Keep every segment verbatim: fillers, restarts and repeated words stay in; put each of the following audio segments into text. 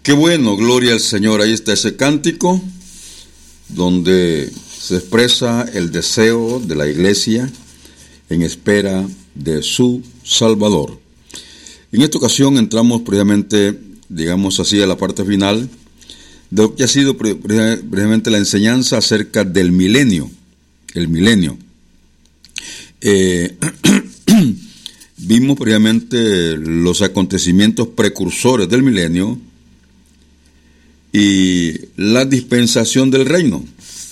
Qué bueno, gloria al Señor. Ahí está ese cántico donde se expresa el deseo de la iglesia en espera de su Salvador. En esta ocasión entramos precisamente, digamos así, a la parte final de lo que ha sido precisamente la enseñanza acerca del milenio. El milenio. Eh, vimos precisamente los acontecimientos precursores del milenio y la dispensación del reino.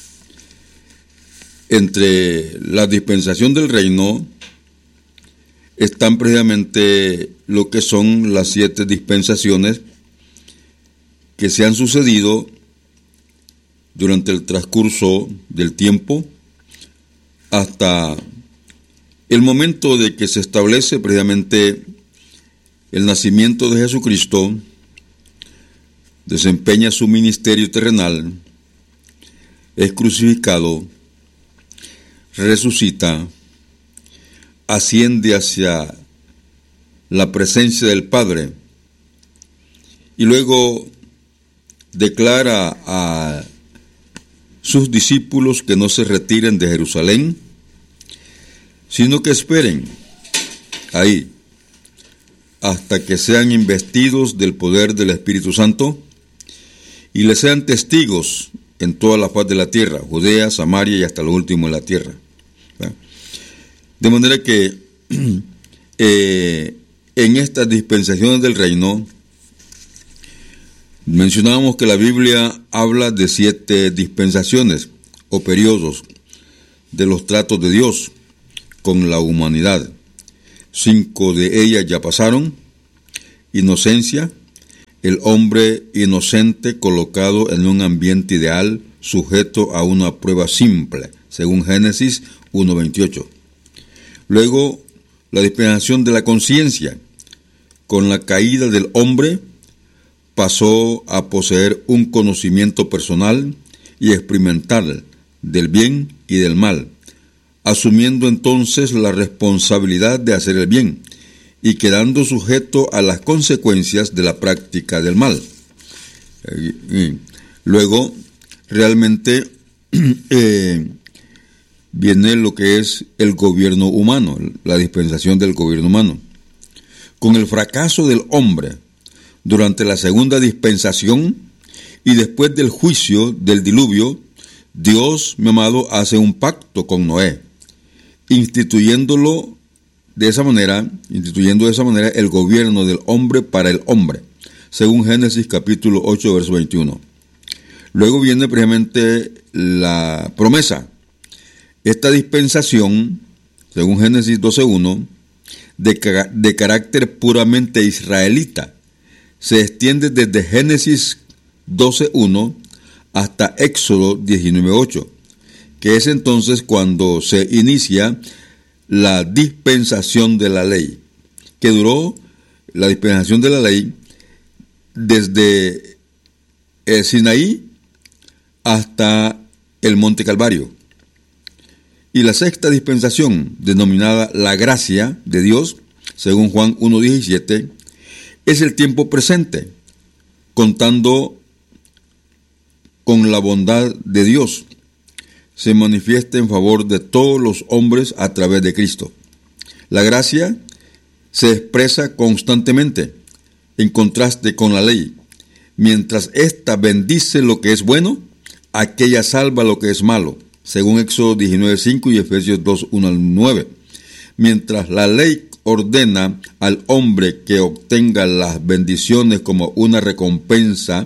Entre la dispensación del reino están precisamente lo que son las siete dispensaciones que se han sucedido durante el transcurso del tiempo hasta el momento de que se establece precisamente el nacimiento de Jesucristo, desempeña su ministerio terrenal, es crucificado, resucita, asciende hacia la presencia del Padre y luego declara a sus discípulos que no se retiren de Jerusalén, sino que esperen ahí hasta que sean investidos del poder del Espíritu Santo y les sean testigos en toda la faz de la tierra, Judea, Samaria y hasta lo último de la tierra. De manera que eh, en estas dispensaciones del reino mencionábamos que la Biblia habla de siete dispensaciones o periodos de los tratos de Dios con la humanidad. Cinco de ellas ya pasaron: inocencia, el hombre inocente colocado en un ambiente ideal, sujeto a una prueba simple, según Génesis uno veintiocho. Luego, la dispensación de la conciencia. Con la caída del hombre, pasó a poseer un conocimiento personal y experimental del bien y del mal, asumiendo entonces la responsabilidad de hacer el bien y quedando sujeto a las consecuencias de la práctica del mal. Luego, realmente eh, viene lo que es el gobierno humano, la dispensación del gobierno humano. Con el fracaso del hombre durante la segunda dispensación y después del juicio del diluvio, Dios, mi amado, hace un pacto con Noé, instituyéndolo de esa manera, instituyendo de esa manera el gobierno del hombre para el hombre, según Génesis capítulo ocho, verso veintiuno. Luego viene precisamente la promesa. Esta dispensación, según Génesis doce uno, de, de carácter puramente israelita, se extiende desde Génesis doce uno hasta Éxodo diecinueve ocho, que es entonces cuando se inicia la dispensación de la ley, que duró la dispensación de la ley desde el Sinaí hasta el Monte Calvario. Y la sexta dispensación, denominada la gracia de Dios, según Juan uno diecisiete, es el tiempo presente, contando con la bondad de Dios, se manifiesta en favor de todos los hombres a través de Cristo. La gracia se expresa constantemente, en contraste con la ley. Mientras ésta bendice lo que es bueno, aquella salva lo que es malo, según Éxodo diecinueve cinco y Efesios dos uno al nueve. Mientras la ley ordena al hombre que obtenga las bendiciones como una recompensa,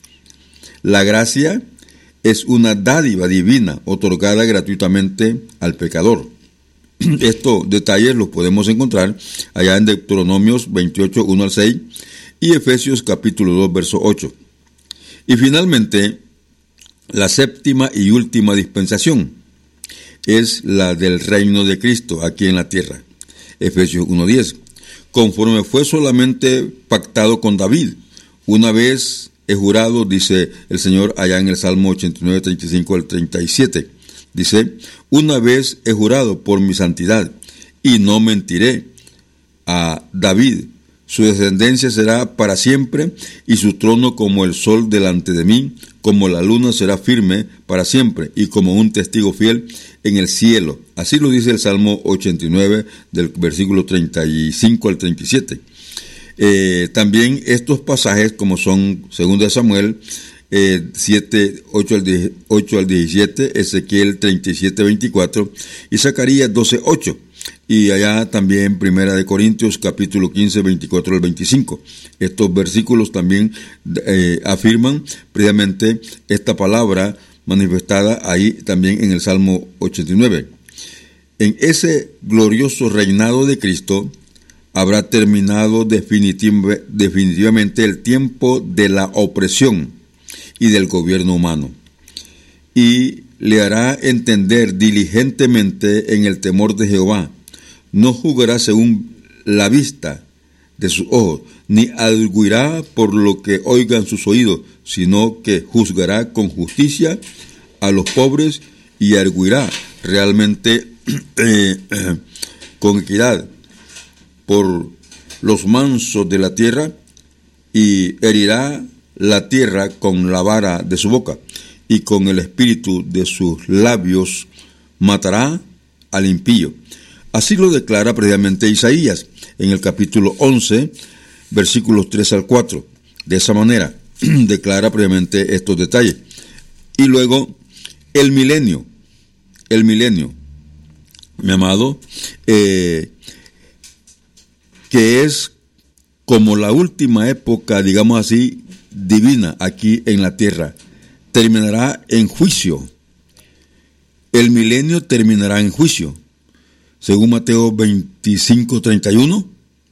la gracia es una dádiva divina otorgada gratuitamente al pecador. Estos detalles los podemos encontrar allá en Deuteronomios veintiocho, uno al seis y Efesios capítulo dos, verso ocho. Y finalmente, la séptima y última dispensación es la del reino de Cristo aquí en la tierra. Efesios uno diez. Conforme fue solamente pactado con David, una vez he jurado, dice el Señor allá en el Salmo ochenta y nueve, treinta y cinco al treinta y siete. Dice, una vez he jurado por mi santidad y no mentiré a David, Su descendencia será para siempre, y su trono como el sol delante de mí, como la luna será firme para siempre, y como un testigo fiel en el cielo. Así lo dice el Salmo ochenta y nueve, del versículo treinta y cinco al treinta y siete. Eh, también estos pasajes, como son segunda de Samuel eh, siete, ocho al diecisiete, Ezequiel treinta y siete, veinticuatro y Zacarías doce, ocho. Y allá también Primera de Corintios capítulo quince, veinticuatro al veinticinco. Estos versículos también eh, afirman precisamente esta palabra manifestada ahí también en el Salmo ochenta y nueve. En ese glorioso reinado de Cristo habrá terminado definitiv- definitivamente el tiempo de la opresión y del gobierno humano, y le hará entender diligentemente en el temor de Jehová. No juzgará según la vista de sus ojos, ni arguirá por lo que oigan sus oídos, sino que juzgará con justicia a los pobres y arguirá realmente eh, eh, con equidad por los mansos de la tierra, y herirá la tierra con la vara de su boca, y con el espíritu de sus labios matará al impío. Así lo declara previamente Isaías en el capítulo once, versículos tres al cuatro. De esa manera declara previamente estos detalles. Y luego el milenio, el milenio, mi amado, eh, que es como la última época, digamos así, divina aquí en la tierra, terminará en juicio. El milenio terminará en juicio, según Mateo veinticinco, treinta y uno,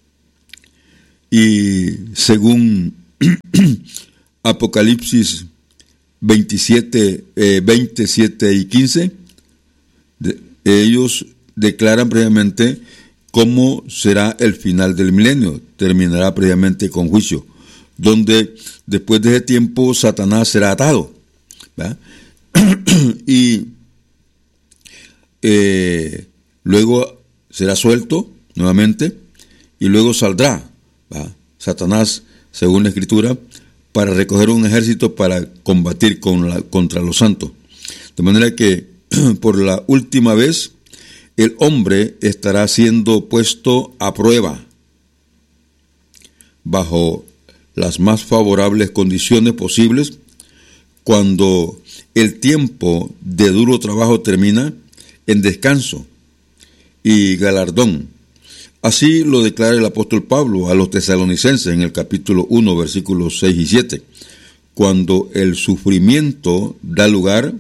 y según Apocalipsis veintisiete, eh, veintisiete y quince, de, ellos declaran previamente cómo será el final del milenio. Terminará previamente con juicio, donde después de ese tiempo Satanás será atado, ¿verdad? y eh, luego será suelto nuevamente, y luego saldrá, ¿verdad? Satanás, según la Escritura, para recoger un ejército para combatir con la, contra los santos. De manera que por la última vez el hombre estará siendo puesto a prueba bajo las más favorables condiciones posibles, cuando el tiempo de duro trabajo termina en descanso y galardón. Así lo declara el apóstol Pablo a los tesalonicenses en el capítulo uno, versículos seis y siete, cuando el sufrimiento da lugar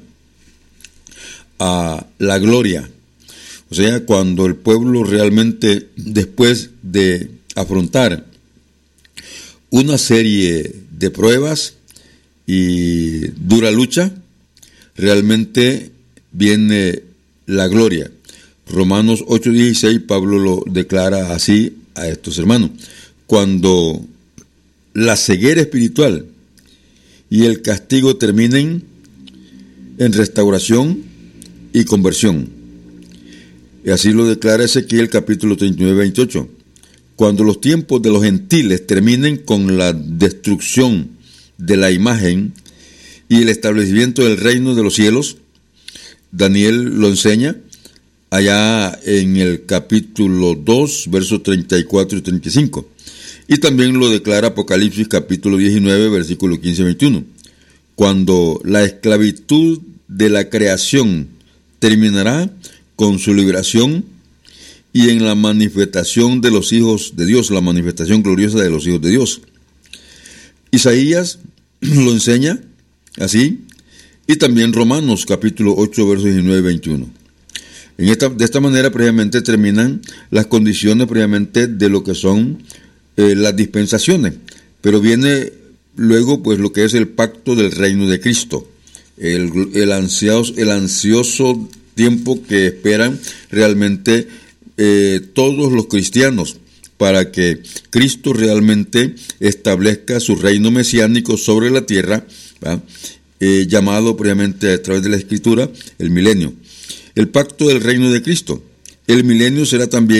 a la gloria. O sea, cuando el pueblo realmente, después de afrontar una serie de pruebas y dura lucha, realmente viene la gloria. Romanos ocho dieciséis, Pablo lo declara así a estos hermanos: cuando la ceguera espiritual y el castigo terminen en restauración y conversión. Y así lo declara Ezequiel capítulo treinta y nueve, veintiocho. Cuando los tiempos de los gentiles terminen con la destrucción de la imagen y el establecimiento del reino de los cielos, Daniel lo enseña allá en el capítulo dos, versos treinta y cuatro y treinta y cinco. Y también lo declara Apocalipsis capítulo diecinueve, versículo quince y veintiuno. Cuando la esclavitud de la creación terminará con su liberación, y en la manifestación de los hijos de Dios, la manifestación gloriosa de los hijos de Dios. Isaías lo enseña así, y también Romanos capítulo ocho, versos diecinueve y veintiuno. En esta, de esta manera previamente terminan las condiciones previamente de lo que son eh, las dispensaciones, pero viene luego pues lo que es el pacto del reino de Cristo, el, el, ansioso, el ansioso tiempo que esperan realmente Eh, todos los cristianos, para que Cristo realmente establezca su reino mesiánico sobre la tierra, eh, llamado previamente a través de la Escritura el milenio. El pacto del reino de Cristo. El milenio será también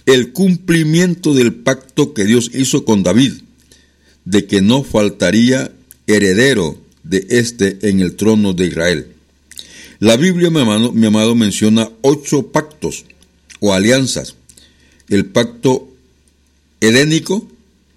el cumplimiento del pacto que Dios hizo con David, de que no faltaría heredero de éste en el trono de Israel. La Biblia, mi amado, mi amado, menciona ocho pactos o alianzas. El pacto edénico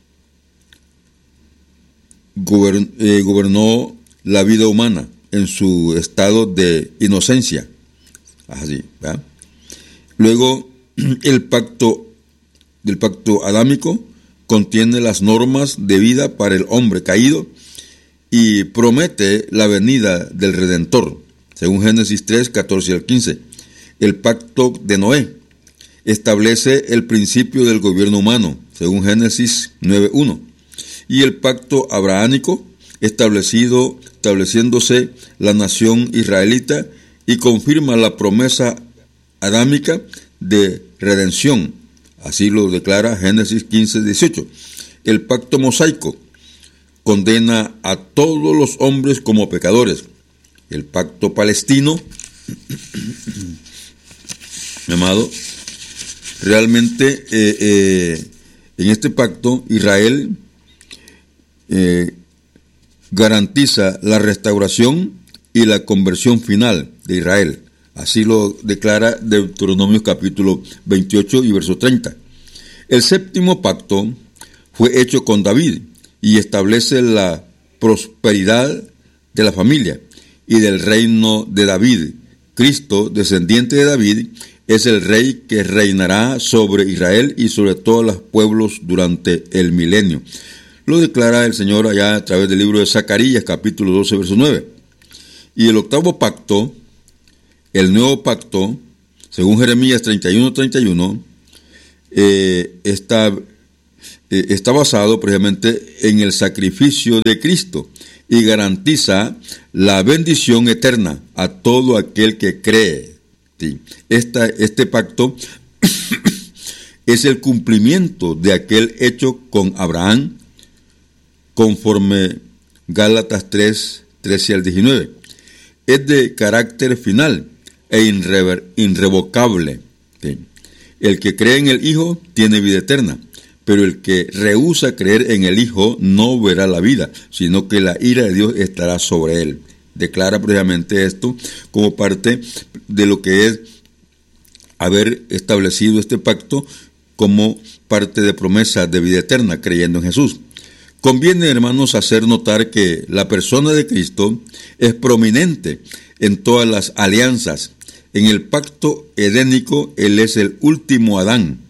gobern, eh, gobernó la vida humana en su estado de inocencia. Así, ¿verdad? Luego, el pacto del pacto adámico contiene las normas de vida para el hombre caído y promete la venida del Redentor, según Génesis tres, catorce al quince. El pacto de Noé establece el principio del gobierno humano, según Génesis nueve, uno. Y el pacto abrahámico, establecido, estableciéndose la nación israelita, y confirma la promesa adámica de redención. Así lo declara Génesis quince, dieciocho. El pacto mosaico condena a todos los hombres como pecadores. El pacto palestino, mi amado, realmente eh, eh, en este pacto Israel eh, garantiza la restauración y la conversión final de Israel. Así lo declara Deuteronomio capítulo veintiocho y verso treinta. El séptimo pacto fue hecho con David y establece la prosperidad de la familia y del reino de David. Cristo, descendiente de David, es el rey que reinará sobre Israel y sobre todos los pueblos durante el milenio. Lo declara el Señor allá a través del libro de Zacarías, capítulo doce, verso nueve. Y el octavo pacto, el nuevo pacto, según Jeremías treinta y uno, treinta y uno, eh, está, eh, está basado precisamente en el sacrificio de Cristo y garantiza la bendición eterna a todo aquel que cree. Sí. Esta, este pacto es el cumplimiento de aquel hecho con Abraham, conforme Gálatas tres, trece al diecinueve. Es de carácter final e irrever, irrevocable. Sí. El que cree en el Hijo tiene vida eterna, pero el que rehúsa creer en el Hijo no verá la vida, sino que la ira de Dios estará sobre él. Declara precisamente esto como parte de lo que es haber establecido este pacto como parte de promesa de vida eterna, creyendo en Jesús. Conviene, hermanos, hacer notar que la persona de Cristo es prominente en todas las alianzas. En el pacto edénico, Él es el último Adán,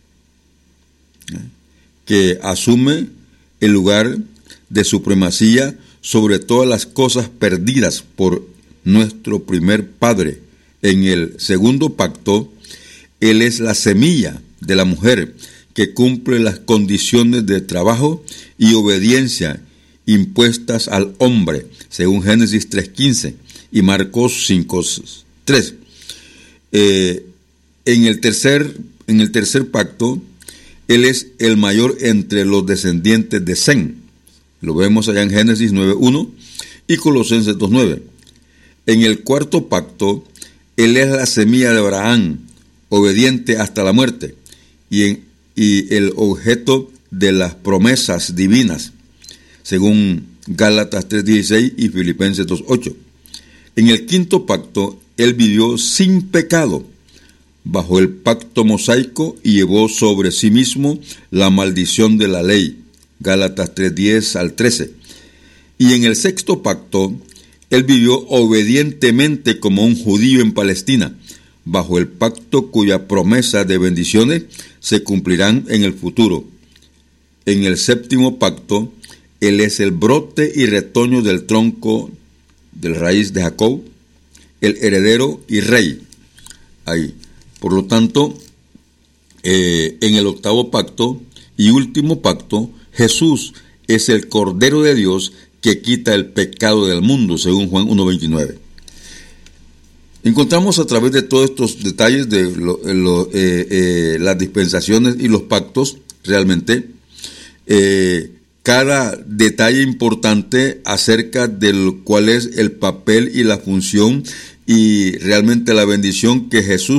que asume el lugar de supremacía sobre todas las cosas perdidas por nuestro primer padre. En el segundo pacto, Él es la semilla de la mujer que cumple las condiciones de trabajo y obediencia impuestas al hombre, según Génesis tres quince y Marcos cinco tres. Eh, en el tercer, en el tercer pacto, Él es el mayor entre los descendientes de Sem. Lo vemos allá en Génesis nueve uno y Colosenses dos nueve. En el cuarto pacto, Él es la semilla de Abraham, obediente hasta la muerte, y, en, y el objeto de las promesas divinas, según Gálatas tres dieciséis y Filipenses dos ocho. En el quinto pacto, Él vivió sin pecado, bajo el pacto mosaico, y llevó sobre sí mismo la maldición de la ley, Gálatas tres diez al trece. Y en el sexto pacto, Él vivió obedientemente como un judío en Palestina, bajo el pacto cuya promesa de bendiciones se cumplirán en el futuro. En el séptimo pacto, Él es el brote y retoño del tronco de la raíz de Jacob, el heredero y rey. Ahí. Por lo tanto, eh, en el octavo pacto y último pacto, Jesús es el Cordero de Dios que quita el pecado del mundo, según Juan uno veintinueve. Encontramos a través de todos estos detalles de lo, lo, eh, eh, las dispensaciones y los pactos, realmente, eh, cada detalle importante acerca del cuál es el papel y la función y realmente la bendición que Jesús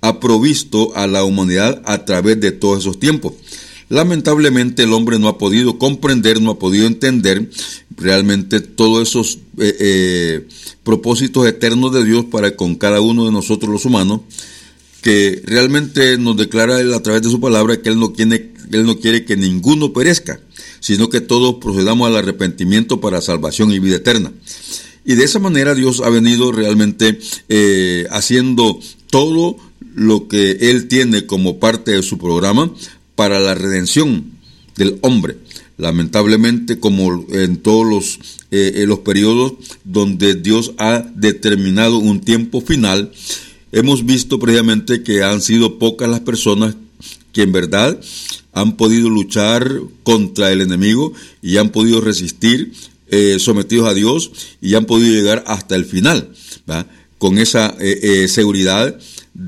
ha provisto a la humanidad a través de todos esos tiempos. Lamentablemente el hombre no ha podido comprender, no ha podido entender realmente todos esos eh, eh, propósitos eternos de Dios para con cada uno de nosotros los humanos, que realmente nos declara Él a través de su palabra que Él no quiere, Él no quiere que ninguno perezca, sino que todos procedamos al arrepentimiento para salvación y vida eterna. Y de esa manera Dios ha venido realmente eh, haciendo todo lo que Él tiene como parte de su programa para la redención del hombre. Lamentablemente, como en todos los, eh, en los periodos donde Dios ha determinado un tiempo final, hemos visto previamente que han sido pocas las personas que en verdad han podido luchar contra el enemigo y han podido resistir, eh, sometidos a Dios, y han podido llegar hasta el final, ¿verdad?, con esa eh, eh, seguridad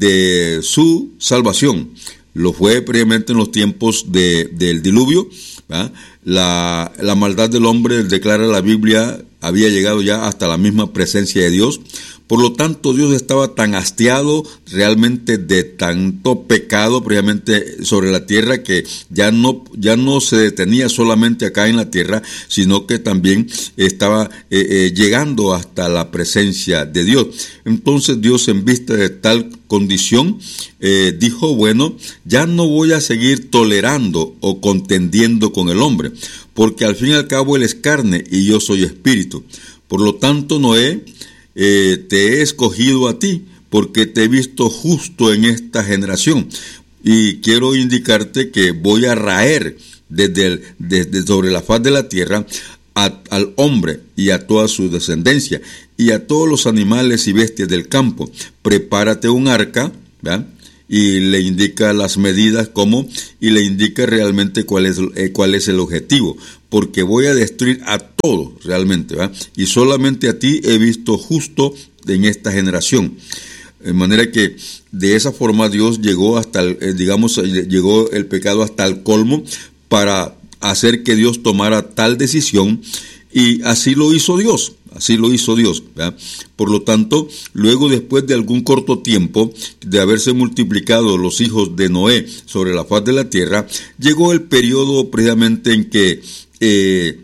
de su salvación. Lo fue previamente en los tiempos de, del diluvio, ¿verdad? La, la maldad del hombre, declara la Biblia, había llegado ya hasta la misma presencia de Dios. Por lo tanto, Dios estaba tan hastiado realmente de tanto pecado previamente sobre la tierra, que ya no, ya no se detenía solamente acá en la tierra, sino que también estaba eh, eh, llegando hasta la presencia de Dios. Entonces Dios, en vista de tal condición, eh, dijo, bueno, ya no voy a seguir tolerando o contendiendo con el hombre, porque al fin y al cabo él es carne y yo soy espíritu. Por lo tanto, Noé, Eh, te he escogido a ti, porque te he visto justo en esta generación, y quiero indicarte que voy a raer desde, el, desde sobre la faz de la tierra a, al hombre y a toda su descendencia, y a todos los animales y bestias del campo. Prepárate un arca, ¿verdad?, y le indica las medidas, cómo, y le indica realmente cuál es, eh, cuál es el objetivo, porque voy a destruir a todos realmente, ¿verdad?, y solamente a ti he visto justo en esta generación. De manera que de esa forma Dios llegó hasta, el, eh, digamos, llegó el pecado hasta el colmo para hacer que Dios tomara tal decisión, y así lo hizo Dios. Así lo hizo Dios, ¿verdad? Por lo tanto, luego, después de algún corto tiempo de haberse multiplicado los hijos de Noé sobre la faz de la tierra, llegó el periodo precisamente en que eh,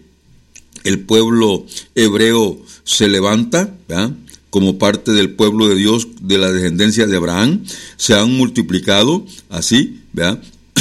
el pueblo hebreo se levanta, ¿verdad?, como parte del pueblo de Dios, de la descendencia de Abraham. Se han multiplicado así, ¿verdad?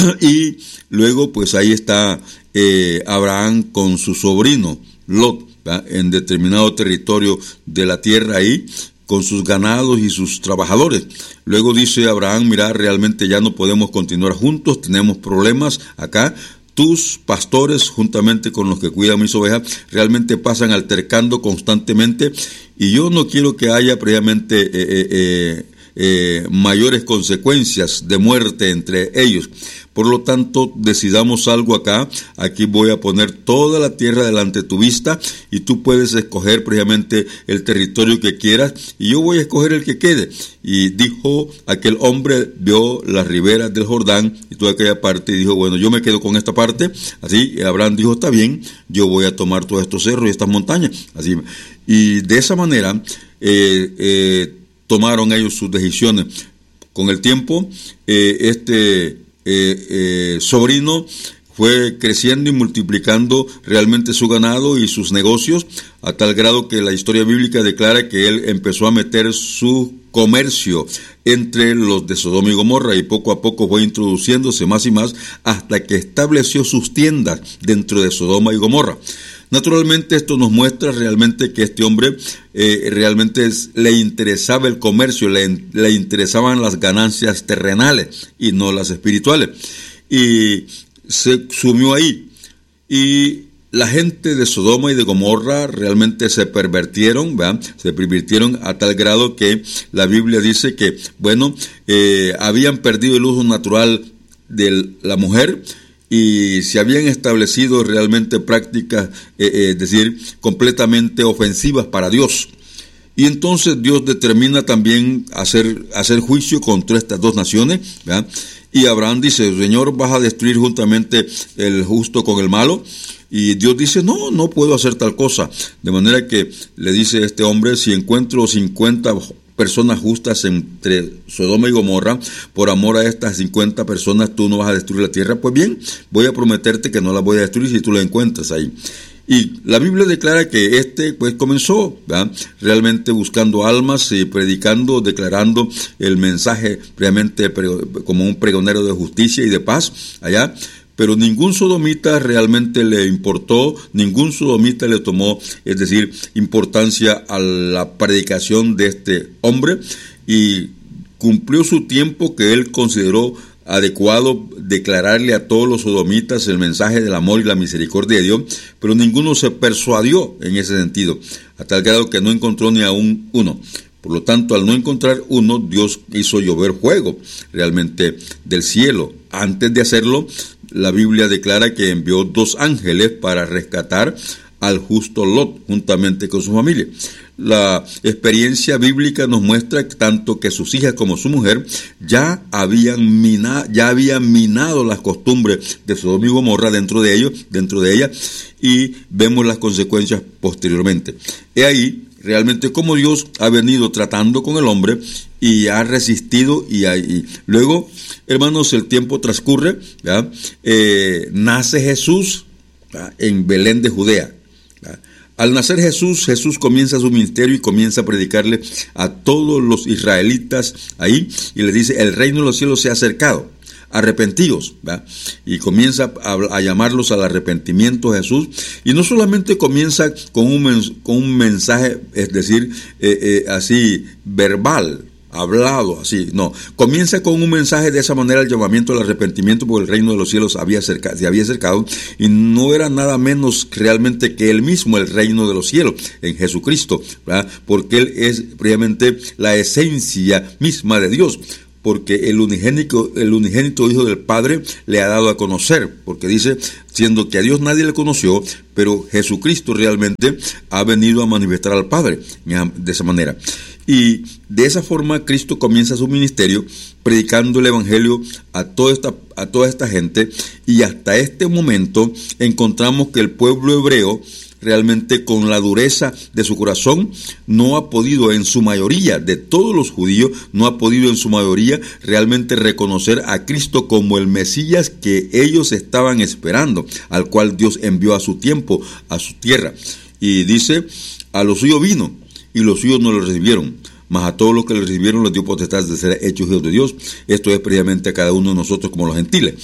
Y luego, pues ahí está eh, Abraham con su sobrino Lot, ¿verdad?, en determinado territorio de la tierra ahí, con sus ganados y sus trabajadores. Luego dice Abraham, mira, realmente ya no podemos continuar juntos, tenemos problemas acá. Tus pastores, juntamente con los que cuidan mis ovejas, realmente pasan altercando constantemente, y yo no quiero que haya previamente eh, eh, eh, eh, mayores consecuencias de muerte entre ellos. Por lo tanto, decidamos algo acá. Aquí voy a poner toda la tierra delante de tu vista, y tú puedes escoger precisamente el territorio que quieras, y yo voy a escoger el que quede. Y dijo aquel hombre, vio las riberas del Jordán y toda aquella parte, y dijo, bueno, yo me quedo con esta parte. Así Abraham dijo, está bien, yo voy a tomar todos estos cerros y estas montañas. Así, y de esa manera eh, eh, tomaron ellos sus decisiones. Con el tiempo, eh, este Eh, eh, sobrino fue creciendo y multiplicando realmente su ganado y sus negocios, a tal grado que la historia bíblica declara que él empezó a meter su comercio entre los de Sodoma y Gomorra, y poco a poco fue introduciéndose más y más hasta que estableció sus tiendas dentro de Sodoma y Gomorra. Naturalmente, esto nos muestra realmente que este hombre eh, realmente es, le interesaba el comercio, le, le interesaban las ganancias terrenales y no las espirituales. Y se sumió ahí. Y la gente de Sodoma y de Gomorra realmente se pervertieron, ¿verdad? Se pervirtieron a tal grado que la Biblia dice que, bueno, eh, habían perdido el uso natural de la mujer, y se habían establecido realmente prácticas, eh, eh, es decir, completamente ofensivas para Dios. Y entonces Dios determina también hacer, hacer juicio contra estas dos naciones, ¿verdad? Y Abraham dice, Señor, ¿vas a destruir juntamente el justo con el malo? Y Dios dice, no, no puedo hacer tal cosa. De manera que le dice este hombre, si encuentro cincuenta personas justas entre Sodoma y Gomorra, por amor a estas cincuenta personas tú no vas a destruir la tierra. Pues bien, voy a prometerte que no la voy a destruir si tú la encuentras ahí. Y la Biblia declara que este pues comenzó, ¿verdad?, realmente buscando almas y predicando, declarando el mensaje realmente como un pregonero de justicia y de paz allá. Pero ningún sodomita realmente le importó, ningún sodomita le tomó, es decir, importancia a la predicación de este hombre, y cumplió su tiempo que él consideró adecuado declararle a todos los sodomitas el mensaje del amor y la misericordia de Dios, pero ninguno se persuadió en ese sentido, a tal grado que no encontró ni a un uno. Por lo tanto, al no encontrar uno, Dios hizo llover fuego realmente del cielo. Antes de hacerlo, la Biblia declara que envió dos ángeles para rescatar al justo Lot juntamente con su familia. La experiencia bíblica nos muestra tanto que sus hijas como su mujer ya habían minado, ya habían minado las costumbres de Sodoma y Gomorra dentro de ellos, dentro de ella, y vemos las consecuencias posteriormente. He ahí realmente cómo Dios ha venido tratando con el hombre y ha resistido, y, ha, y luego, hermanos, el tiempo transcurre, eh, nace Jesús, ¿verdad?, en Belén de Judea. ¿verdad? Al nacer Jesús, Jesús comienza su ministerio y comienza a predicarle a todos los israelitas ahí, y le dice: el reino de los cielos se ha acercado, arrepentíos, ¿verdad? Y comienza a, a llamarlos al arrepentimiento Jesús, y no solamente comienza con un, con un mensaje, es decir, eh, eh, así verbal, hablado así, no, comienza con un mensaje de esa manera, el llamamiento al arrepentimiento, porque el reino de los cielos había acerca, se había acercado, y no era nada menos realmente que él mismo, el reino de los cielos, en Jesucristo, ¿verdad? Porque él es precisamente la esencia misma de Dios, porque el unigénito, el unigénito Hijo del Padre le ha dado a conocer, porque dice, siendo que a Dios nadie le conoció, pero Jesucristo realmente ha venido a manifestar al Padre de esa manera. Y de esa forma Cristo comienza su ministerio predicando el evangelio a toda esta, a toda esta gente, y hasta este momento encontramos que el pueblo hebreo realmente, con la dureza de su corazón, no ha podido en su mayoría, de todos los judíos, no ha podido en su mayoría realmente reconocer a Cristo como el Mesías que ellos estaban esperando, al cual Dios envió a su tiempo, a su tierra. Y dice, a los suyos vino, y los suyos no lo recibieron, mas a todos los que le recibieron les dio potestad de ser hechos hijos de Dios. Esto es precisamente a cada uno de nosotros como los gentiles.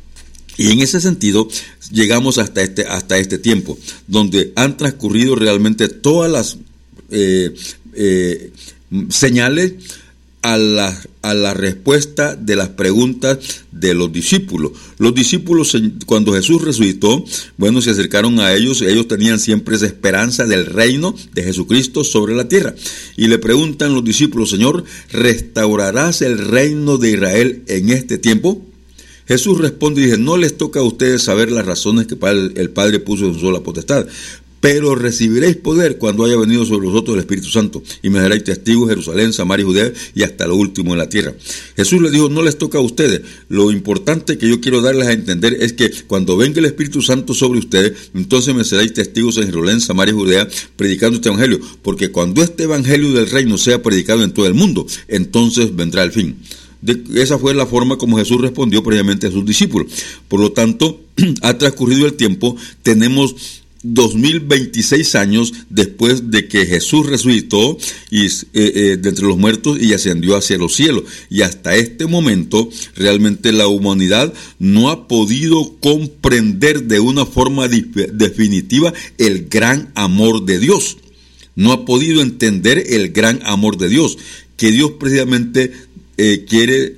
Y en ese sentido llegamos hasta este, hasta este tiempo, donde han transcurrido realmente todas las eh, eh, señales a la, a la respuesta de las preguntas de los discípulos. Los discípulos, cuando Jesús resucitó, bueno, se acercaron a ellos, ellos tenían siempre esa esperanza del reino de Jesucristo sobre la tierra. Y le preguntan los discípulos: Señor, ¿restaurarás el reino de Israel en este tiempo? Jesús responde y dice: no les toca a ustedes saber las razones que el Padre puso en su sola potestad, pero recibiréis poder cuando haya venido sobre vosotros el Espíritu Santo, y me seréis testigos en Jerusalén, Samaria y Judea, y hasta lo último en la tierra. Jesús les dijo: no les toca a ustedes. Lo importante que yo quiero darles a entender es que cuando venga el Espíritu Santo sobre ustedes, entonces me seréis testigos en Jerusalén, Samaria y Judea, predicando este evangelio, porque cuando este evangelio del reino sea predicado en todo el mundo, entonces vendrá el fin. De, esa fue la forma como Jesús respondió previamente a sus discípulos. Por lo tanto, ha transcurrido el tiempo, tenemos dos mil veintiséis años después de que Jesús resucitó y, eh, eh, de entre los muertos y ascendió hacia los cielos, y hasta este momento realmente la humanidad no ha podido comprender de una forma dif- definitiva el gran amor de Dios. No ha podido entender el gran amor de Dios, que Dios precisamente Eh, quiere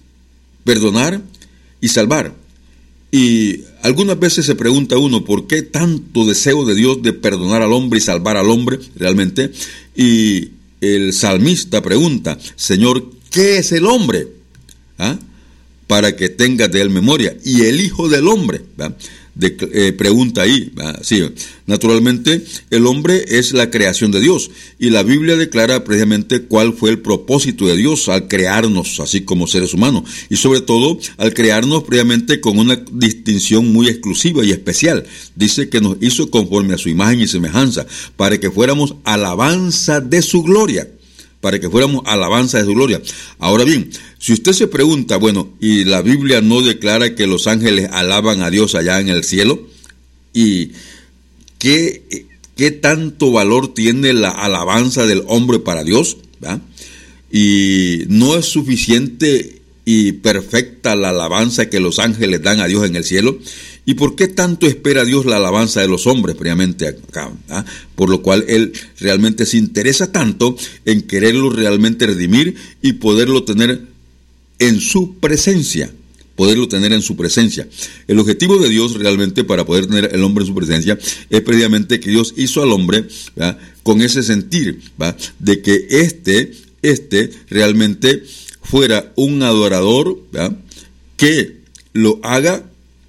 perdonar y salvar. Y algunas veces se pregunta uno, ¿por qué tanto deseo de Dios de perdonar al hombre y salvar al hombre realmente? Y el salmista pregunta: Señor, ¿qué es el hombre? ¿Ah? Para que tengas de él memoria. Y el Hijo del Hombre, ¿verdad? De, eh, pregunta ahí, ¿verdad? Sí, naturalmente el hombre es la creación de Dios, y la Biblia declara precisamente cuál fue el propósito de Dios al crearnos así como seres humanos, y sobre todo al crearnos precisamente con una distinción muy exclusiva y especial. Dice que nos hizo conforme a su imagen y semejanza, para que fuéramos alabanza de su gloria. para que fuéramos alabanza de su gloria. Ahora bien, si usted se pregunta, bueno, ¿y la Biblia no declara que los ángeles alaban a Dios allá en el cielo? ¿Y qué, qué tanto valor tiene la alabanza del hombre para Dios? ¿Verdad? Y no es suficiente y perfecta la alabanza que los ángeles dan a Dios en el cielo. ¿Y por qué tanto espera Dios la alabanza de los hombres previamente acá? ¿Ah? Por lo cual Él realmente se interesa tanto en quererlo realmente redimir y poderlo tener en su presencia. Poderlo tener en su presencia. El objetivo de Dios realmente para poder tener el hombre en su presencia es previamente que Dios hizo al hombre, ¿verdad?, con ese sentir, ¿verdad?, de que este, este realmente fuera un adorador, ¿verdad?, que lo haga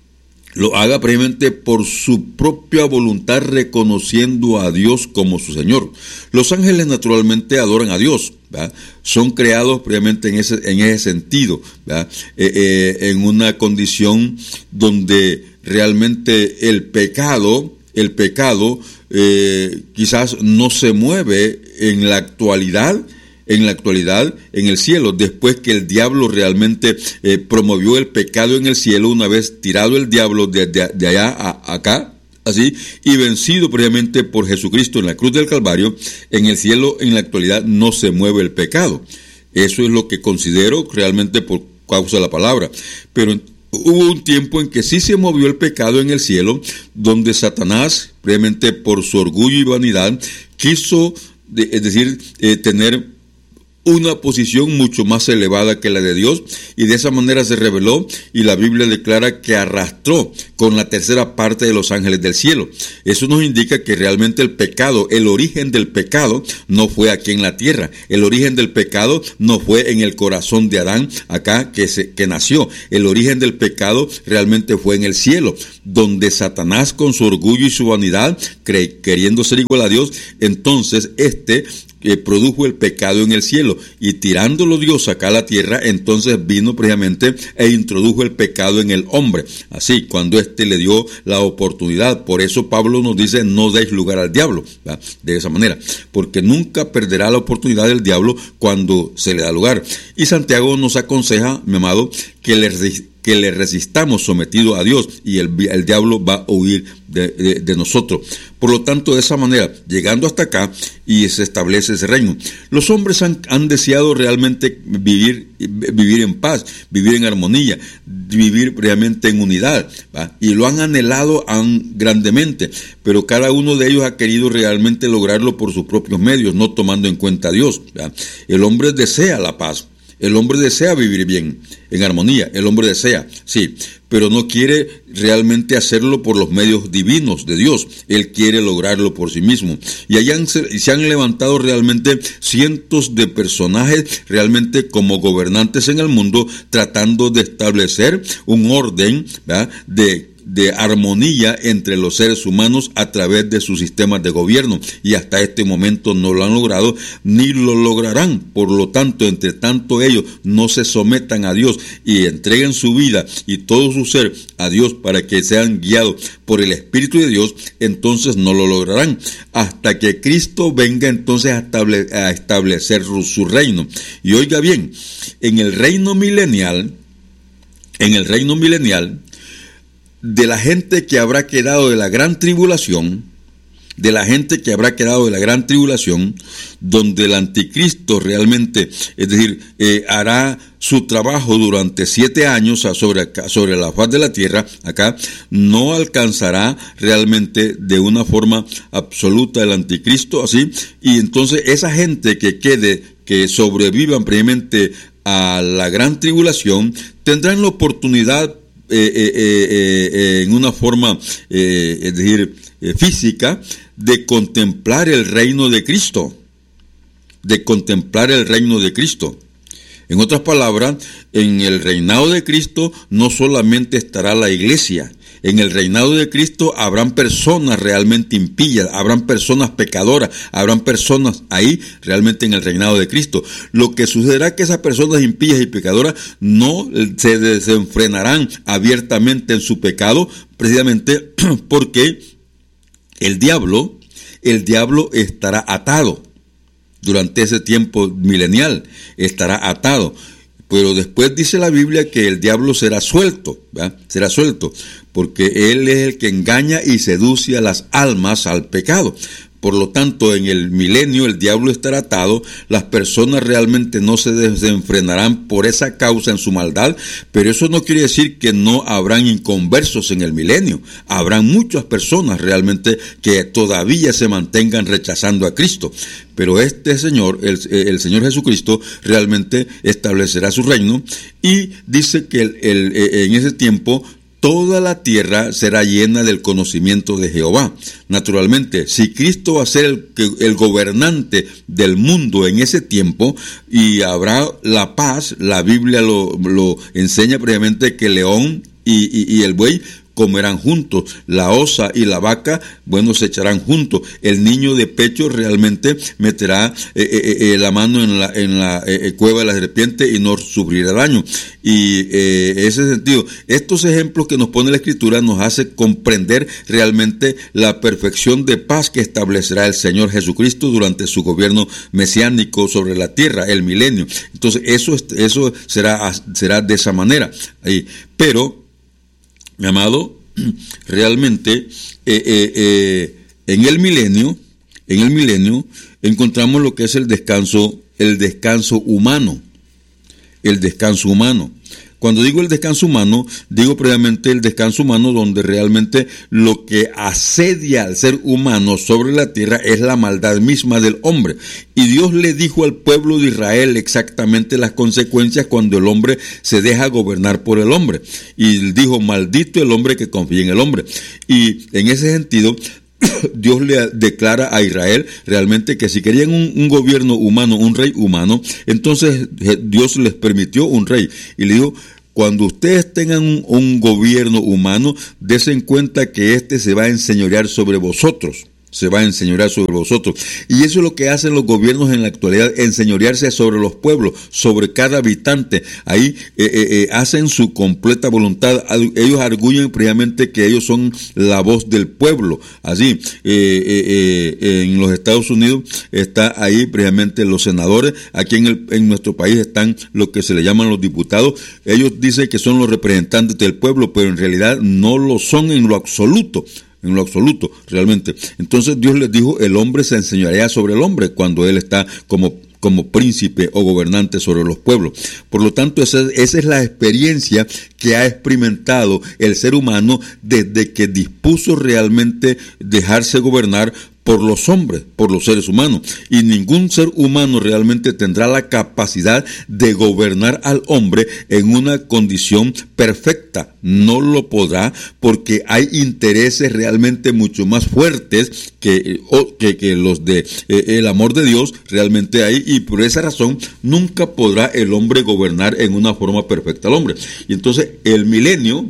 lo haga previamente por su propia voluntad, reconociendo a Dios como su Señor. Los ángeles naturalmente adoran a Dios, ¿verdad? Son creados previamente en ese, en ese sentido, ¿verdad? Eh, eh, en una condición donde realmente el pecado, el pecado eh, quizás no se mueve en la actualidad, en la actualidad en el cielo, después que el diablo realmente eh, promovió el pecado en el cielo, una vez tirado el diablo de, de, de allá a acá, así, y vencido previamente por Jesucristo en la cruz del Calvario, en el cielo en la actualidad no se mueve el pecado. Eso es lo que considero realmente por causa de la palabra. Pero hubo un tiempo en que sí se movió el pecado en el cielo, donde Satanás, previamente por su orgullo y vanidad, quiso, de, es decir, eh, tener una posición mucho más elevada que la de Dios, y de esa manera se reveló, y la Biblia declara que arrastró con la tercera parte de los ángeles del cielo. Eso nos indica que realmente el pecado, el origen del pecado no fue aquí en la tierra. El origen del pecado no fue en el corazón de Adán acá que, se, que nació. El origen del pecado realmente fue en el cielo, donde Satanás, con su orgullo y su vanidad, cre- queriendo ser igual a Dios, entonces este que produjo el pecado en el cielo, y tirándolo Dios acá a la tierra, entonces vino precisamente e introdujo el pecado en el hombre. Así, cuando éste le dio la oportunidad. Por eso Pablo nos dice, no deis lugar al diablo, ¿verdad?, de esa manera, porque nunca perderá la oportunidad del diablo cuando se le da lugar. Y Santiago nos aconseja, mi amado, que le que le resistamos sometido a Dios, y el, el diablo va a huir de, de, de nosotros. Por lo tanto, de esa manera, llegando hasta acá, y se establece ese reino. Los hombres han, han deseado realmente vivir, vivir en paz, vivir en armonía, vivir realmente en unidad, ¿va?, y lo han anhelado han, grandemente, pero cada uno de ellos ha querido realmente lograrlo por sus propios medios, no tomando en cuenta a Dios, ¿va? El hombre desea la paz. El hombre desea vivir bien, en armonía, el hombre desea, sí, pero no quiere realmente hacerlo por los medios divinos de Dios. Él quiere lograrlo por sí mismo. Y allá han, se han levantado realmente cientos de personajes realmente como gobernantes en el mundo, tratando de establecer un orden, ¿verdad?, de de armonía entre los seres humanos a través de sus sistemas de gobierno, y hasta este momento no lo han logrado ni lo lograrán. Por lo tanto, entre tanto ellos no se sometan a Dios y entreguen su vida y todo su ser a Dios para que sean guiados por el Espíritu de Dios, entonces no lo lograrán hasta que Cristo venga entonces a, estable, a establecer su reino. Y oiga bien, en el reino milenial, en el reino milenial, de la gente que habrá quedado de la gran tribulación, de la gente que habrá quedado de la gran tribulación, donde el anticristo realmente, es decir, eh, hará su trabajo durante siete años sobre, sobre la faz de la tierra, acá, no alcanzará realmente de una forma absoluta el anticristo, así, y entonces esa gente que quede, que sobrevivan previamente a la gran tribulación, tendrán la oportunidad Eh, eh, eh, eh, en una forma, eh, es decir, eh, física, de contemplar el reino de Cristo, de contemplar el reino de Cristo. En otras palabras, en el reinado de Cristo no solamente estará la iglesia. En el reinado de Cristo habrán personas realmente impías, habrán personas pecadoras, habrán personas ahí realmente en el reinado de Cristo. Lo que sucederá es que esas personas impías y pecadoras no se desenfrenarán abiertamente en su pecado, precisamente porque el diablo, el diablo estará atado. durante ese tiempo milenial, estará atado. Pero después dice la Biblia que el diablo será suelto, ¿verdad? Será suelto, porque él es el que engaña y seduce a las almas al pecado. Por lo tanto, en el milenio el diablo estará atado, las personas realmente no se desenfrenarán por esa causa en su maldad, pero eso no quiere decir que no habrán inconversos en el milenio. Habrán muchas personas realmente que todavía se mantengan rechazando a Cristo. Pero este Señor, el, el Señor Jesucristo, realmente establecerá su reino y dice que el, el, en ese tiempo toda la tierra será llena del conocimiento de Jehová. Naturalmente, si Cristo va a ser el, el gobernante del mundo en ese tiempo y habrá la paz, la Biblia lo, lo enseña previamente que el león y, y, y el buey comerán juntos, la osa y la vaca, bueno, se echarán juntos. El niño de pecho realmente meterá eh, eh, eh, la mano en la, en la eh, cueva de la serpiente y no sufrirá daño. Y eh, en ese sentido, estos ejemplos que nos pone la Escritura nos hace comprender realmente la perfección de paz que establecerá el Señor Jesucristo durante su gobierno mesiánico sobre la tierra, el milenio. Entonces, eso, eso será, será de esa manera. Ahí. Pero, mi amado, realmente eh, eh, eh, en el milenio, en el milenio encontramos lo que es el descanso, el descanso humano, el descanso humano. Cuando digo el descanso humano, digo previamente el descanso humano donde realmente lo que asedia al ser humano sobre la tierra es la maldad misma del hombre. Y Dios le dijo al pueblo de Israel exactamente las consecuencias cuando el hombre se deja gobernar por el hombre. Y dijo, maldito el hombre que confía en el hombre. Y en ese sentido, Dios le declara a Israel realmente que si querían un, un gobierno humano, un rey humano, entonces Dios les permitió un rey. Y le dijo, cuando ustedes tengan un, un gobierno humano, desen cuenta que éste se va a enseñorear sobre vosotros. Se va a enseñorear sobre vosotros. Y eso es lo que hacen los gobiernos en la actualidad, enseñorearse sobre los pueblos, sobre cada habitante. Ahí eh, eh, eh, hacen su completa voluntad. Ellos arguyen previamente que ellos son la voz del pueblo. Así, eh, eh, eh, en los Estados Unidos está ahí previamente los senadores. Aquí en, el, en nuestro país están lo que se le llaman los diputados. Ellos dicen que son los representantes del pueblo, pero en realidad no lo son en lo absoluto. En lo absoluto, realmente. Entonces Dios les dijo, el hombre se enseñorea sobre el hombre cuando él está como, como príncipe o gobernante sobre los pueblos. Por lo tanto, esa, esa es la experiencia que ha experimentado el ser humano desde que dispuso realmente dejarse gobernar por los hombres, por los seres humanos. Y ningún ser humano realmente tendrá la capacidad de gobernar al hombre en una condición perfecta. No lo podrá porque hay intereses realmente mucho más fuertes que, que, que los de eh, el amor de Dios realmente hay, y por esa razón nunca podrá el hombre gobernar en una forma perfecta al hombre. Y entonces el milenio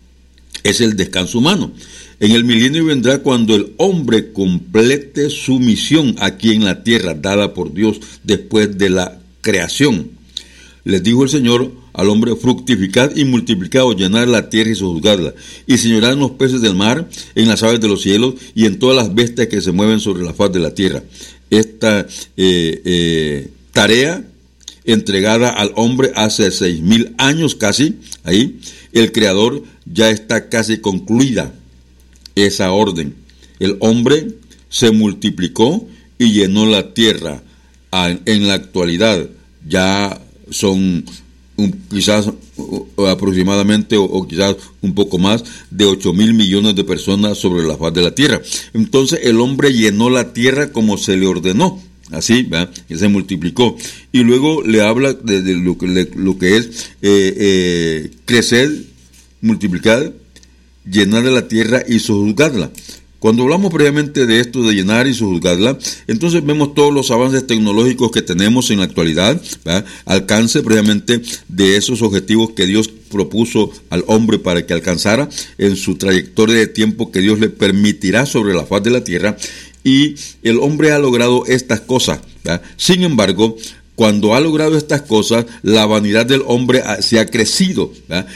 es el descanso humano. En el milenio vendrá cuando el hombre complete su misión aquí en la tierra, dada por Dios después de la creación. Les dijo el Señor al hombre, fructificad y multiplicad, llenad la tierra y sojuzgadla, y señorad en los peces del mar, en las aves de los cielos, y en todas las bestias que se mueven sobre la faz de la tierra. Esta eh, eh, tarea entregada al hombre hace seis mil años casi, ahí, el Creador ya está casi concluida. Esa orden. El hombre se multiplicó y llenó la tierra. En la actualidad ya son un, quizás aproximadamente o, o quizás un poco más de ocho mil millones de personas sobre la faz de la tierra. Entonces el hombre llenó la tierra como se le ordenó. Así, ¿verdad? Que se multiplicó. Y luego le habla de, de lo, que, lo que es eh, eh, crecer, multiplicar, llenar de la tierra y sojuzgarla. Cuando hablamos previamente de esto de llenar y sojuzgarla, entonces vemos todos los avances tecnológicos que tenemos en la actualidad, ¿verdad? Alcance previamente de esos objetivos que Dios propuso al hombre para que alcanzara en su trayectoria de tiempo que Dios le permitirá sobre la faz de la tierra, y el hombre ha logrado estas cosas, ¿verdad? Sin embargo, cuando ha logrado estas cosas, la vanidad del hombre se ha crecido, ¿verdad? Y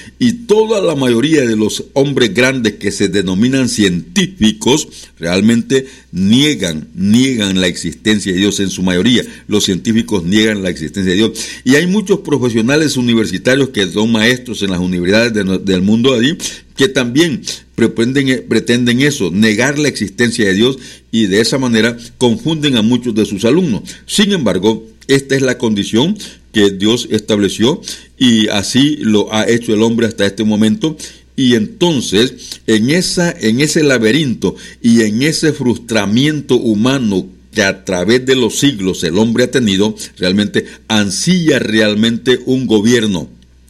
toda la mayoría de los hombres grandes que se denominan científicos realmente niegan, niegan la existencia de Dios en su mayoría. Los científicos niegan la existencia de Dios. Y hay muchos profesionales universitarios que son maestros en las universidades de, del mundo allí, que también pretenden, pretenden eso, negar la existencia de Dios, y de esa manera confunden a muchos de sus alumnos. Sin embargo, esta es la condición que Dios estableció, y así lo ha hecho el hombre hasta este momento. Y entonces, en esa, en ese laberinto y en ese frustramiento humano que a través de los siglos el hombre ha tenido, realmente ansía realmente un gobierno,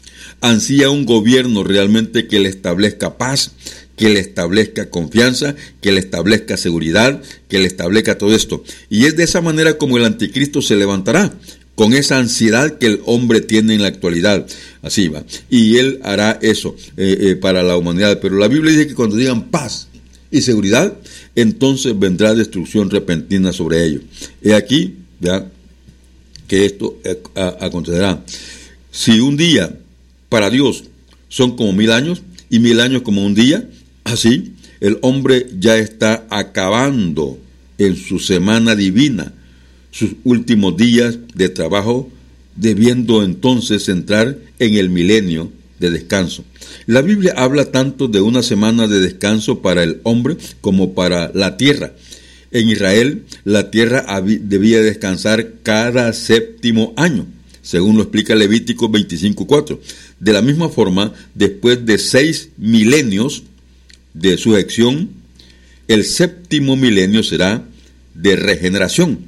ansía un gobierno realmente que le establezca paz, que le establezca confianza, que le establezca seguridad, que le establezca todo esto. Y es de esa manera como el anticristo se levantará, con esa ansiedad que el hombre tiene en la actualidad. Así va. Y él hará eso eh, eh, para la humanidad. Pero la Biblia dice que cuando digan paz y seguridad, entonces vendrá destrucción repentina sobre ellos. He aquí, ya, que esto eh, acontecerá. Si un día para Dios son como mil años, y mil años como un día, así el hombre ya está acabando en su semana divina sus últimos días de trabajo, debiendo entonces entrar en el milenio de descanso. La Biblia habla tanto de una semana de descanso para el hombre como para la tierra. En Israel, la tierra debía descansar cada séptimo año, según lo explica Levítico veinticinco cuatro. De la misma forma, después de seis milenios de sujeción, el séptimo milenio será de regeneración.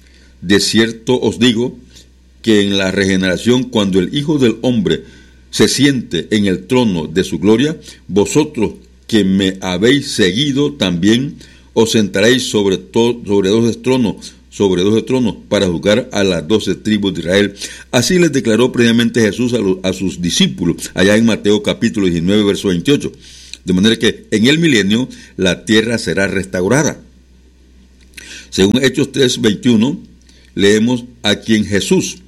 De cierto os digo que en la regeneración, cuando el Hijo del Hombre se siente en el trono de su gloria, vosotros que me habéis seguido también os sentaréis sobre, to- sobre dos tronos, sobre doce tronos, para juzgar a las doce tribus de Israel. Así les declaró previamente Jesús a, los, a sus discípulos, allá en Mateo capítulo diecinueve, verso veintiocho. De manera que en el milenio la tierra será restaurada. Según Hechos tres veintiuno, leemos: a quien Jesús,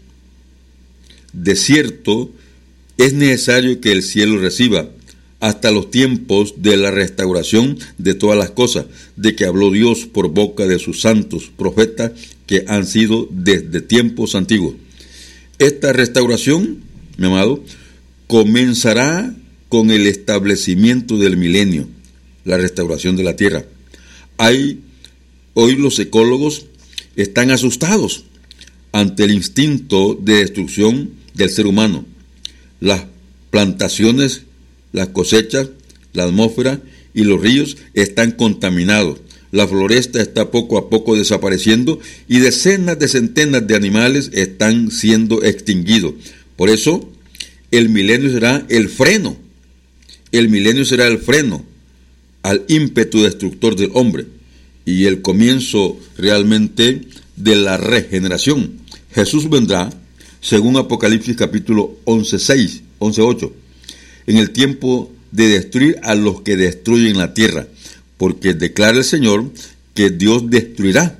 de cierto, es necesario que el cielo reciba hasta los tiempos de la restauración de todas las cosas, de que habló Dios por boca de sus santos profetas que han sido desde tiempos antiguos. Esta restauración, mi amado, comenzará con el establecimiento del milenio, la restauración de la tierra. Hay, hoy los ecólogos están asustados ante el instinto de destrucción del ser humano. Las plantaciones, las cosechas, la atmósfera y los ríos están contaminados. La floresta está poco a poco desapareciendo y decenas de centenas de animales están siendo extinguidos. Por eso, el milenio será el freno. El milenio será el freno al ímpetu destructor del hombre y el comienzo realmente de la regeneración. Jesús vendrá, según Apocalipsis capítulo once seis, once ocho, en el tiempo de destruir a los que destruyen la tierra, porque declara el Señor que Dios destruirá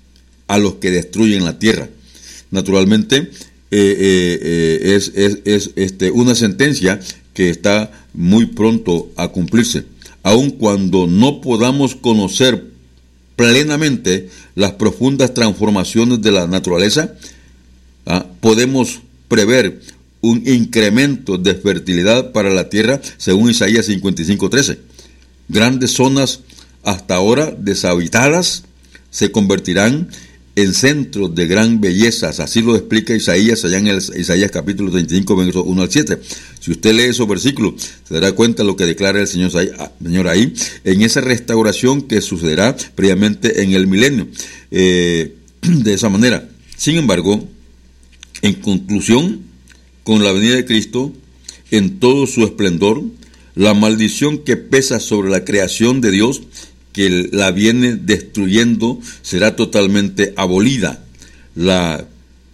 a los que destruyen la tierra. Naturalmente, eh, eh, eh, es, es, es este, una sentencia que está muy pronto a cumplirse. Aun cuando no podamos conocer plenamente las profundas transformaciones de la naturaleza, ¿ah? podemos prever un incremento de fertilidad para la tierra, según Isaías cincuenta y cinco trece. Grandes zonas hasta ahora deshabitadas se convertirán en centros de gran belleza. Así lo explica Isaías allá en el Isaías capítulo treinta y cinco, versos uno al siete. Si usted lee esos versículos, se dará cuenta de lo que declara el Señor ahí, en esa restauración que sucederá previamente en el milenio. Eh, de esa manera. Sin embargo, en conclusión, con la venida de Cristo, en todo su esplendor, la maldición que pesa sobre la creación de Dios, que la viene destruyendo, será totalmente abolida. La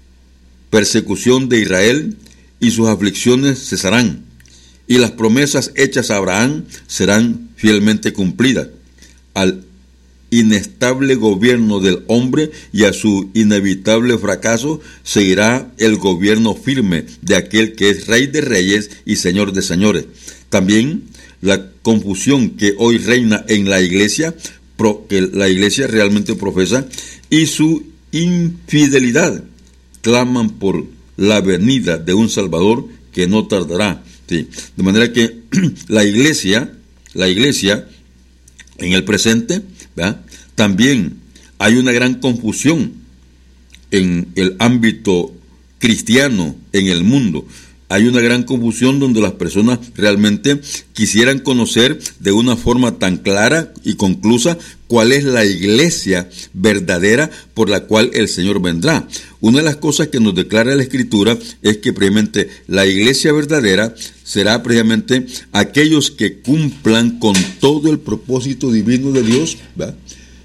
persecución de Israel y sus aflicciones cesarán, y las promesas hechas a Abraham serán fielmente cumplidas. Al inestable gobierno del hombre y a su inevitable fracaso seguirá el gobierno firme de aquel que es Rey de Reyes y Señor de Señores. También la confusión que hoy reina en la iglesia, pro, que la iglesia realmente profesa, y su infidelidad. Claman por la venida de un Salvador que no tardará. Sí. De manera que la iglesia, la iglesia en el presente, ¿verdad?, también hay una gran confusión en el ámbito cristiano, en el mundo. Hay una gran confusión donde las personas realmente quisieran conocer de una forma tan clara y conclusa cuál es la iglesia verdadera por la cual el Señor vendrá. Una de las cosas que nos declara la Escritura es que precisamente la iglesia verdadera será precisamente aquellos que cumplan con todo el propósito divino de Dios, ¿verdad?,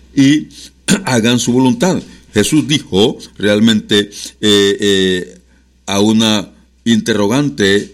y hagan su voluntad. Jesús dijo realmente eh, eh, a una interrogante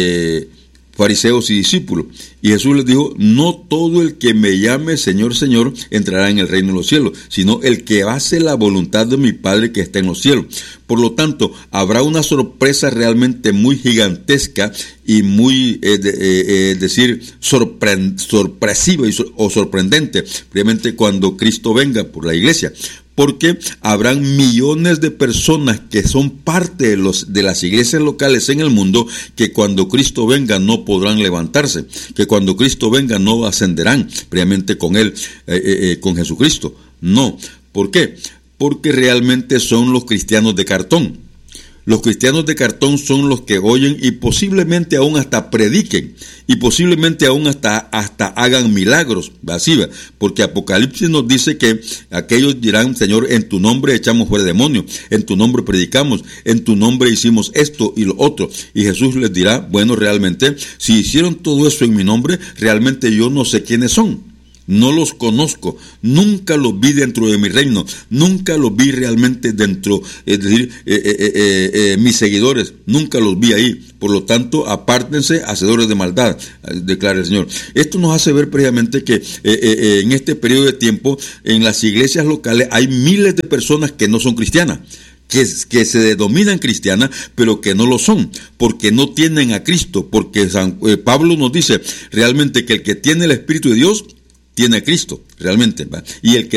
de fariseos y discípulos, y Jesús les dijo: no todo el que me llame Señor, Señor entrará en el reino de los cielos, sino el que hace la voluntad de mi Padre que está en los cielos. Por lo tanto, habrá una sorpresa realmente muy gigantesca y muy, eh, de, eh, es decir, sorpre- sorpresiva y sor- o sorprendente, realmente cuando Cristo venga por la iglesia. Porque habrán millones de personas que son parte de, los, de las iglesias locales en el mundo que cuando Cristo venga no podrán levantarse, que cuando Cristo venga no ascenderán previamente con Él, eh, eh, con Jesucristo. No. ¿Por qué? Porque realmente son los cristianos de cartón. Los cristianos de cartón son los que oyen y posiblemente aún hasta prediquen y posiblemente aún hasta, hasta hagan milagros, así va, porque Apocalipsis nos dice que aquellos dirán: Señor, en tu nombre echamos fuera demonios, en tu nombre predicamos, en tu nombre hicimos esto y lo otro. Y Jesús les dirá: bueno, realmente, si hicieron todo eso en mi nombre, realmente yo no sé quiénes son. No los conozco, nunca los vi dentro de mi reino, nunca los vi realmente dentro, es decir, eh, eh, eh, eh, mis seguidores, nunca los vi ahí. Por lo tanto, apártense, hacedores de maldad, declara el Señor. Esto nos hace ver precisamente que eh, eh, en este periodo de tiempo, en las iglesias locales hay miles de personas que no son cristianas. Que, que se denominan cristianas, pero que no lo son, porque no tienen a Cristo, porque San, eh, Pablo nos dice realmente que el que tiene el Espíritu de Dios tiene a Cristo, realmente, ¿va? Y el que